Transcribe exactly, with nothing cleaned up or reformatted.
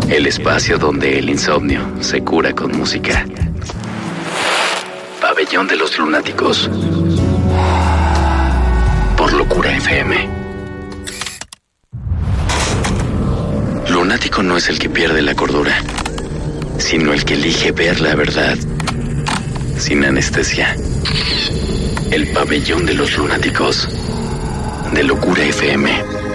El espacio donde el insomnio se cura con música. Pabellón de los Lunáticos. Por Locura F M. Lunático no es el que pierde la cordura, sino el que elige ver la verdad sin anestesia. El Pabellón de los Lunáticos de Locura F M.